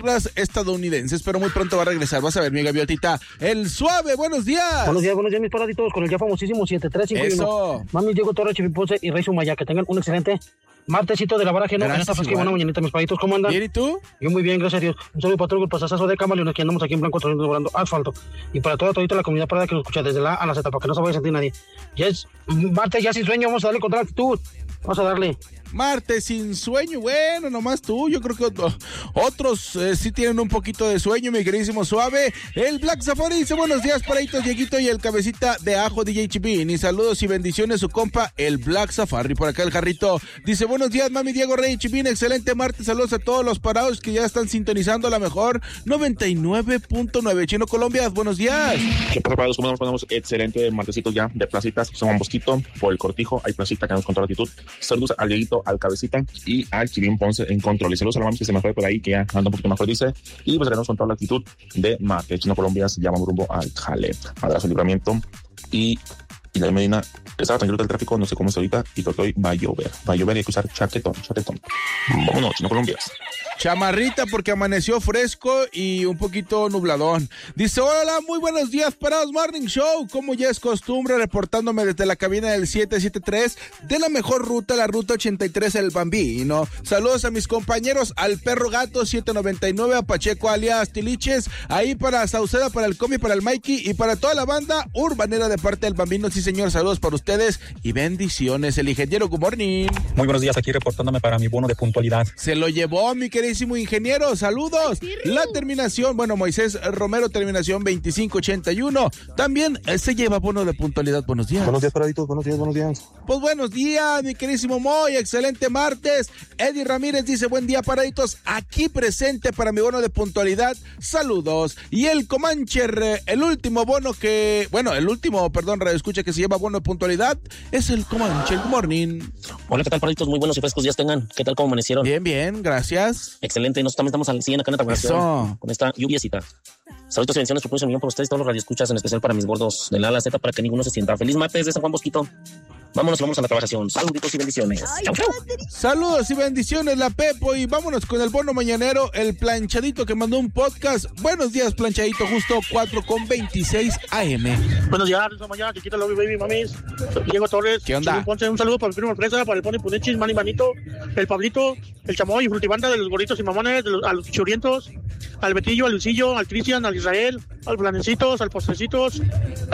estadounidenses, pero muy pronto va a regresar. Vas a ver, mi gaviotita. El Suave, buenos días. Buenos días, mis paraditos, con el ya famosísimo 7351. Eso. Mami, Diego Torres, Chipi Ponce y Rey Sumaya, que tengan un excelente martesito de la baraje, ¿no? Gracias, Esta fresca y buena mañanita, mis paraditos, ¿cómo andan? ¿Bien y tú? Yo muy bien, gracias a Dios. Un saludo para todo el pasasazo de Camaleones que andamos aquí en Blanco laborando asfalto. Y para toda la comunidad parada que nos escucha desde la A a la Z, para que no se vaya a sentir nadie. Ya es martes, ya sin sueño, vamos a darle contra la actitud. Vamos a darle. Martes sin sueño, bueno, nomás tú, yo creo que otros sí tienen un poquito de sueño, mi queridísimo Suave. El Black Safari dice, buenos días, paraditos, Dieguito y el cabecita de ajo DJ Chipín, y saludos y bendiciones su compa, el Black Safari. Por acá el Jarrito dice, buenos días, mami, Diego, Rey Chipín, excelente martes, saludos a todos los parados que ya están sintonizando la mejor 99.9. Chino Colombia, buenos días. ¿Qué pasa, parados? ¿Cómo andamos? Excelente martesito ya de placitas, San Bosquito, por el Cortijo, hay placita que nos controla la actitud. Saludos al Dieguito, al Cabecita y al Chilín Ponce en control. Y saludos a la mami que se me fue por ahí, que ya anda un poquito mejor, dice. Y pues tenemos con toda la actitud de mate. Chino Colombia se llama rumbo al Jale. Abrazo, libramiento. Y la Medina estaba tranquilo del tráfico, no sé cómo es ahorita. Y creo que hoy va a llover y hay que usar chaquetón. Vámonos, Chino Colombia. Chamarrita porque amaneció fresco y un poquito nubladón. Dice, hola, muy buenos días, parados Morning Show. Como ya es costumbre, reportándome desde la cabina del 773 de la mejor ruta, la ruta 83, el Bambino. Saludos a mis compañeros, al Perro Gato 799, a Pacheco alias Tiliches, ahí para Sauceda, para el Comi, para el Mikey y para toda la banda urbanera de parte del Bambino. Sí, señor, saludos para ustedes y bendiciones. El ingeniero, good morning. Muy buenos días, aquí reportándome para mi bono de puntualidad. Se lo llevó mi queridísimo ingeniero, saludos. La terminación, bueno, Moisés Romero, terminación 2581. También se lleva bono de puntualidad. Buenos días. Buenos días, paraditos, buenos días. Pues buenos días, mi queridísimo Moy, excelente martes. Eddie Ramírez dice, buen día, paraditos, aquí presente para mi bono de puntualidad. Saludos. Y el Comancher, el último bono que, bueno, el último, perdón, radioescucha que se lleva bono de puntualidad es el Comancher. Good morning. Hola, ¿qué tal, paraditos? Muy buenos y frescos días tengan. ¿Qué tal, cómo amanecieron? Bien, gracias. Excelente, nosotros también estamos al 100 acá en la programación con esta lluviecita. Saludos y bendiciones, propongo un millón para ustedes, todos los radioescuchas, en especial para mis gordos de la A a la Z, para que ninguno se sienta. Feliz martes de San Juan Bosquito. Vamos a la trabajación. Saluditos y bendiciones. Chau. Saludos y bendiciones, la Pepo, y vámonos con el bono mañanero, el Planchadito que mandó un podcast. Buenos días, Planchadito, justo 4:26 AM. Buenos días, mañana, chiquita, love you, baby, mamis. Diego Torres. ¿Qué onda? Ponce, un saludo para el primo Fresa, para el Pony Punechis, Manny Manito, el Pablito, el Chamoy y Frutibanda de los gorditos y mamones, a los churientos, al Betillo, al Lucillo, al Cristian, al Israel, al Planecitos, al Postrecitos.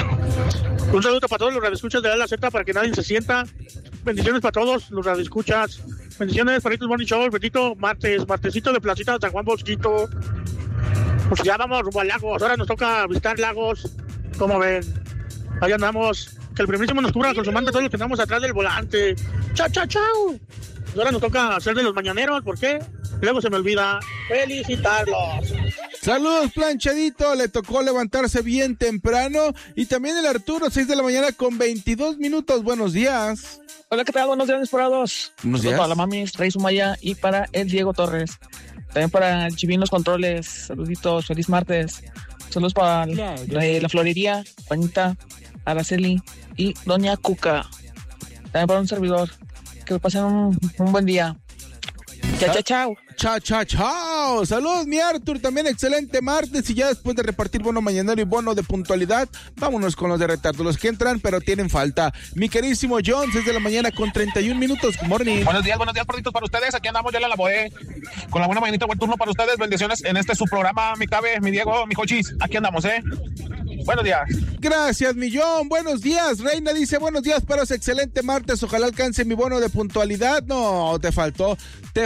Un saludo para todos los radioescuchas de la Z para que nadie se sienta. Bendiciones para todos los radioescuchas. Bendiciones para estos Morning Show, Betito, martesito de Placita de San Juan Bosquito. Pues ya vamos rumbo a Lagos. Ahora nos toca visitar Lagos. ¿Cómo ven? Ahí andamos. Que el primísimo nos cubra con su manta todos los que andamos atrás del volante. ¡Chao! Ahora nos toca hacer de los mañaneros. ¿Por qué? Luego se me olvida felicitarlos. Saludos, Planchadito, le tocó levantarse bien temprano. Y también el Arturo, 6 de la mañana con 22 minutos. Buenos días. Hola, ¿qué tal? Buenos días, mis parados. Buenos días. Para la mami, Rey Sumaya y para el Diego Torres. También para el Chivín Los Controles. Saluditos, feliz martes. Saludos para la florería, Juanita, Araceli y Doña Cuca. También para un servidor. Que pasen un buen día. Chao. Chao. Saludos, mi Artur. También excelente martes. Y ya después de repartir bono mañanero y bono de puntualidad, vámonos con los de retardo. Los que entran, pero tienen falta. Mi queridísimo John, 6 de la mañana con 31 minutos. Good morning. Buenos días, perditos para ustedes. Aquí andamos, ya la elaboré. Con la buena mañanita, buen turno para ustedes. Bendiciones en su programa, mi Cabe, mi Diego, mi Jochis. Aquí andamos, Buenos días. Gracias, millón. Buenos días. Reina dice, buenos días, pero es excelente martes. Ojalá alcance mi bono de puntualidad. No, te faltó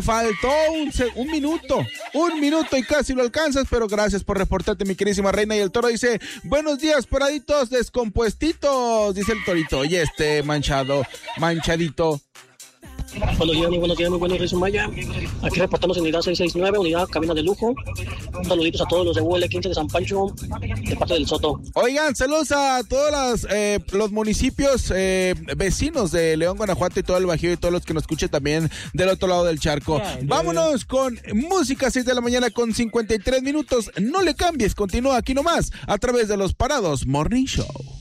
un minuto. Un minuto y casi lo alcanzas, pero gracias por reportarte, mi queridísima Reina. Y el Toro dice, buenos días, paraditos descompuestitos. Dice el Torito. Y manchadito. Buenos días, muy buenos, Rey Sumaya. Aquí reportamos en unidad 669, unidad cabina de lujo. Saluditos a todos los de UL15 de San Pancho, de parte del Soto. Oigan, saludos a todos los municipios vecinos de León, Guanajuato y todo el Bajío y todos los que nos escuchen también del otro lado del charco. Vámonos con música, 6 de la mañana con 53 minutos. No le cambies, continúa aquí nomás a través de los Parados Morning Show.